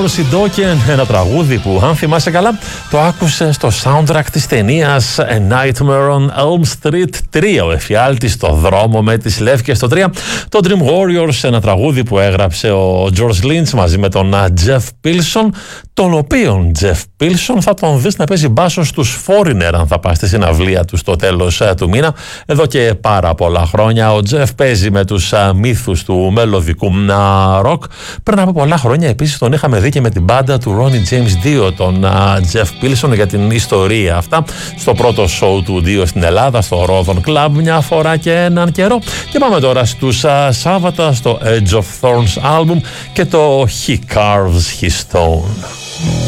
Lindsay Lohan, ένα τραγούδι που, αν θυμάσαι καλά, το άκουσε στο soundtrack της ταινίας A Nightmare on Elm Street 3. Ο εφιάλτης στο δρόμο με τις λεύκες στο 3. Το Dream Warriors, ένα τραγούδι που έγραψε ο George Lynch μαζί με τον Jeff Pilson, τον οποίον Jeff Pilson θα τον δεις να παίζει μπάσο στους Foreigner αν θα πας στη συναυλία του στο τέλος του μήνα. Εδώ και πάρα πολλά χρόνια ο Jeff παίζει με τους μύθους του μελωδικού ροκ. Πριν από πολλά χρόνια επίσης τον είχαμε δει και με την μπάντα του Ronnie James 2, τον Jeff Pilson, για την ιστορία αυτά στο πρώτο show του 2 στην Ελλάδα, στο Rodon Club, μια φορά και έναν καιρό. Και πάμε τώρα στους Σάββατα, στο Edge of Thorns album και το He Carves His Stone.